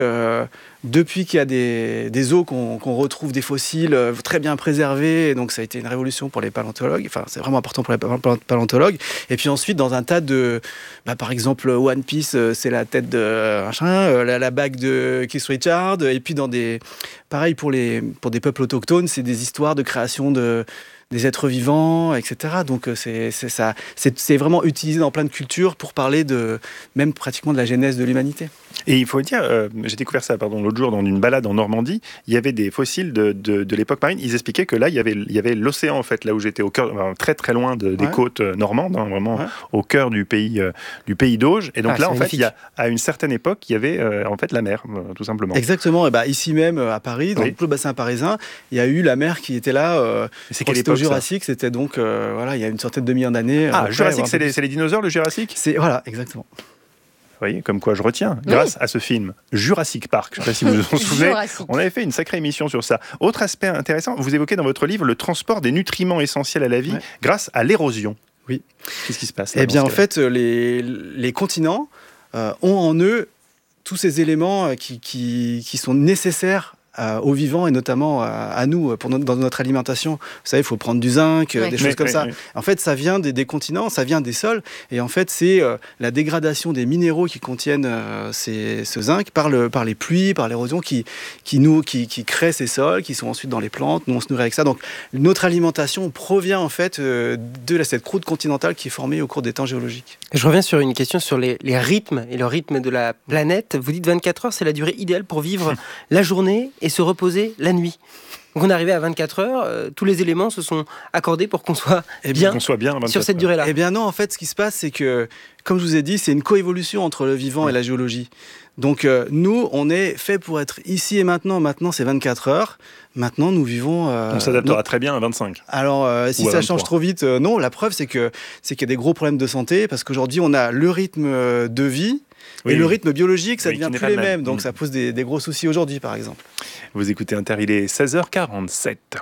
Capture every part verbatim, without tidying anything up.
Euh, depuis qu'il y a des, des eaux qu'on, qu'on retrouve des fossiles euh, très bien préservés, et donc ça a été une révolution pour les paléontologues, enfin c'est vraiment important pour les paléontologues. Et puis ensuite dans un tas de, bah, par exemple One Piece, euh, c'est la tête de machin, euh, la, la bague de Keith Richards, et puis dans des, pareil pour les pour des peuples autochtones, c'est des histoires de création de des êtres vivants, et cetera. Donc c'est, c'est, ça, c'est, c'est vraiment utilisé dans plein de cultures pour parler de, même pratiquement de la genèse de l'humanité. Et il faut dire, euh, j'ai découvert ça pardon, l'autre jour dans une balade en Normandie, il y avait des fossiles de, de, de l'époque marine. Ils expliquaient que là, il y avait, il y avait l'océan, en fait, là où j'étais, au cœur, enfin, très très loin de, des ouais. côtes normandes, hein, vraiment ouais. au cœur du pays, euh, du pays d'Auge. Et donc ah, là, en fait, il y a, à une certaine époque, il y avait euh, en fait la mer, euh, tout simplement. Exactement. Et bah, ici même, à Paris, dans oui. le bassin parisien, il y a eu la mer qui était là. Euh, c'est quelle époque, au Jurassique, ça c'était donc, euh, voilà, il y a une centaine de millions d'années. Ah, après, Jurassique, c'est les, c'est les dinosaures, le Jurassique c'est, Voilà, exactement. Vous voyez, comme quoi je retiens, grâce oui. à ce film Jurassic Park. Je ne sais pas si vous vous en souvenez. On avait fait une sacrée émission sur ça. Autre aspect intéressant, vous évoquez dans votre livre le transport des nutriments essentiels à la vie ouais. grâce à l'érosion. Oui. Qu'est-ce qui se passe là, Eh bien, en fait, les, les continents euh, ont en eux tous ces éléments qui, qui, qui sont nécessaires Euh, aux vivants et notamment à, à nous pour notre, dans notre alimentation. Vous savez, il faut prendre du zinc, ouais. des choses oui, comme oui, ça. Oui. En fait, ça vient des, des continents, ça vient des sols. Et en fait, c'est euh, la dégradation des minéraux qui contiennent euh, ces, ce zinc par, le, par les pluies, par l'érosion qui, qui, nous, qui, qui crée ces sols, qui sont ensuite dans les plantes. Nous, on se nourrit avec ça. Donc, notre alimentation provient en fait euh, de cette croûte continentale qui est formée au cours des temps géologiques. Je reviens sur une question sur les, les rythmes et le rythme de la planète. Vous dites vingt-quatre heures, c'est la durée idéale pour vivre la journée et se reposer la nuit. Donc on est arrivé à vingt-quatre heures, euh, tous les éléments se sont accordés pour qu'on soit eh bien, bien qu'on soit bien sur cette durée-là. Eh bien non, en fait, ce qui se passe, c'est que, comme je vous ai dit, c'est une coévolution entre le vivant et la géologie. Donc euh, nous, on est fait pour être ici et maintenant. Maintenant, c'est vingt-quatre heures. Maintenant, nous vivons... Euh, on s'adaptera non. très bien à vingt-cinq. Alors, euh, si ça change trop vite, euh, non. La preuve, c'est, que, c'est qu'il y a des gros problèmes de santé, parce qu'aujourd'hui, on a le rythme de vie, oui, et le rythme biologique, ça ne oui, devient plus les mêmes. Même. Donc mmh. ça pose des, des gros soucis aujourd'hui, par exemple. Vous écoutez Inter, il est seize heures quarante-sept.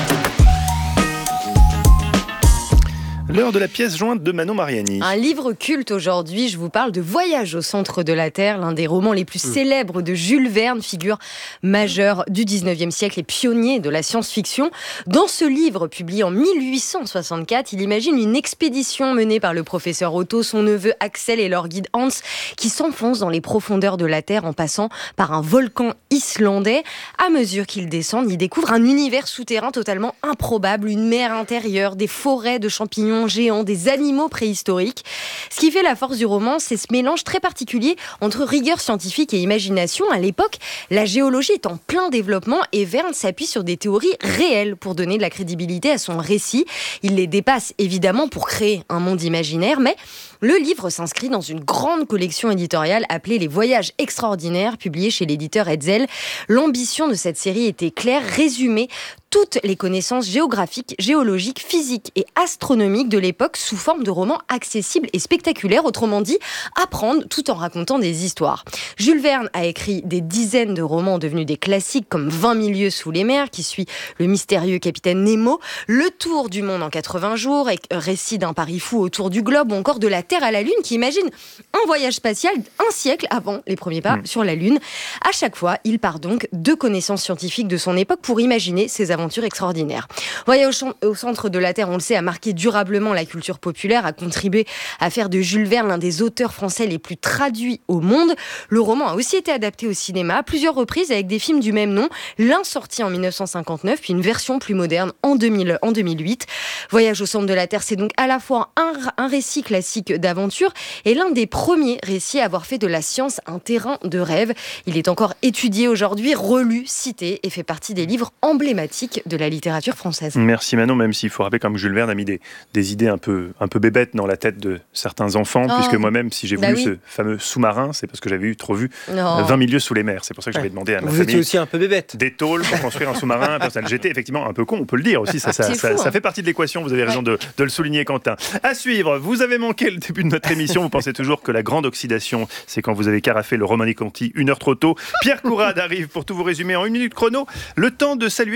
L'heure de la pièce jointe de Manon Mariani. Un livre culte aujourd'hui, je vous parle de Voyage au centre de la Terre, l'un des romans les plus mmh. célèbres de Jules Verne, figure majeure du dix-neuvième siècle et pionnier de la science-fiction. Dans ce livre, publié en mille huit cent soixante-quatre, il imagine une expédition menée par le professeur Otto, son neveu Axel et leur guide Hans, qui s'enfoncent dans les profondeurs de la Terre en passant par un volcan islandais. À mesure qu'ils descendent, ils découvrent un univers souterrain totalement improbable, une mer intérieure, des forêts de champignons géants, des animaux préhistoriques. Ce qui fait la force du roman, c'est ce mélange très particulier entre rigueur scientifique et imagination. À l'époque, la géologie est en plein développement et Verne s'appuie sur des théories réelles pour donner de la crédibilité à son récit. Il les dépasse évidemment pour créer un monde imaginaire, mais le livre s'inscrit dans une grande collection éditoriale appelée Les Voyages extraordinaires, publiée chez l'éditeur Hetzel. L'ambition de cette série était claire, résumer toutes les connaissances géographiques, géologiques, physiques et astronomiques de l'époque sous forme de romans accessibles et spectaculaires, autrement dit, apprendre tout en racontant des histoires. Jules Verne a écrit des dizaines de romans devenus des classiques comme vingt mille lieues sous les mers, qui suit le mystérieux capitaine Nemo, Le Tour du monde en quatre-vingts jours, récit d'un pari fou autour du globe, ou encore de la Terre à la Lune, qui imagine un voyage spatial un siècle avant les premiers pas mmh. sur la Lune. À chaque fois, il part donc de connaissances scientifiques de son époque pour imaginer ses aventures extraordinaire. Voyage au centre de la Terre, on le sait, a marqué durablement la culture populaire, a contribué à faire de Jules Verne l'un des auteurs français les plus traduits au monde. Le roman a aussi été adapté au cinéma à plusieurs reprises avec des films du même nom, l'un sorti en mille neuf cent cinquante-neuf, puis une version plus moderne en, deux mille, en deux mille huit. Voyage au centre de la Terre, c'est donc à la fois un, un récit classique d'aventure et l'un des premiers récits à avoir fait de la science un terrain de rêve. Il est encore étudié aujourd'hui, relu, cité et fait partie des livres emblématiques de la littérature française. Merci Manon, même s'il faut rappeler comme Jules Verne a mis des, des idées un peu, un peu bébêtes dans la tête de certains enfants, oh. puisque moi-même, si j'ai voulu bah oui. ce fameux sous-marin, c'est parce que j'avais eu trop vu non. vingt mille lieues sous les mers. C'est pour ça que j'avais demandé à ma Vous famille... étiez aussi un peu bébête. Des tôles pour construire un sous-marin. J'étais effectivement un peu con, on peut le dire aussi. Ça, ça, ça, fou, ça hein. fait partie de l'équation, vous avez raison ouais. de, de le souligner, Quentin. À suivre, vous avez manqué le début de notre émission. Vous pensez toujours que la grande oxydation, c'est quand vous avez carafé le Romanée Conti une heure trop tôt. Pierre Courade arrive pour tout vous résumer en une minute chrono. Le temps de saluer celui qui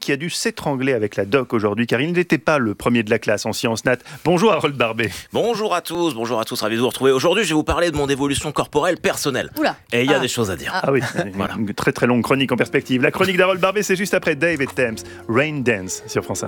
qui a dû s'étrangler avec la doc aujourd'hui, car il n'était pas le premier de la classe en sciences nat. Bonjour Harold Barbet. Bonjour à tous, bonjour à tous, ravi de vous retrouver. Aujourd'hui, je vais vous parler de mon évolution corporelle personnelle. Oula. Et il y a Ah. des choses à dire. Ah oui, Voilà. une très très longue chronique en perspective. La chronique d'Harold Barbet, c'est juste après Dave et Thames, Rain Dance sur France un.